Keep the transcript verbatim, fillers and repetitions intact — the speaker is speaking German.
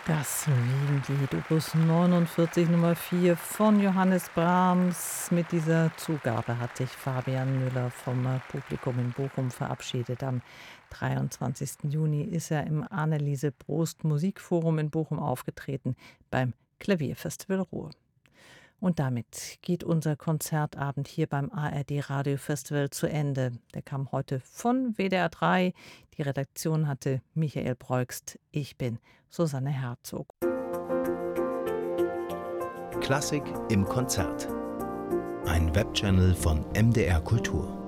Das Wiegenlied, Opus neunundvierzig Nummer vier von Johannes Brahms. Mit dieser Zugabe hat sich Fabian Müller vom äh, Publikum in Bochum verabschiedet. Am dreiundzwanzigsten Juni ist er im Anneliese Prost Musikforum in Bochum aufgetreten beim Klavierfestival Ruhr. Und damit geht unser Konzertabend hier beim A R D Radiofestival zu Ende. Der kam heute von W D R drei. Die Redaktion hatte Michael Breugst. Ich bin Susanne Herzog. Klassik im Konzert. Ein Webchannel von M D R Kultur.